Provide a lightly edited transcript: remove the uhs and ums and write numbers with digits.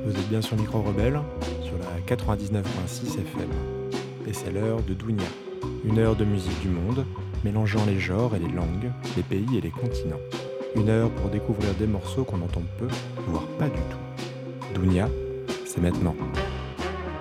Vous êtes bien sur Micro Rebelle, sur la 99.6 FM. Et c'est l'heure de Dounia, une heure de musique du monde, mélangeant les genres et les langues, les pays et les continents. Une heure pour découvrir des morceaux qu'on entend peu, voire pas du tout. Dounia, c'est maintenant.